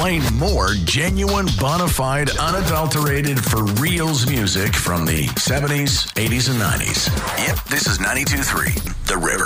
playing more genuine, bona fide, unadulterated, for reals music from the 70s, 80s, and 90s. Yep, this is 92.3 The River.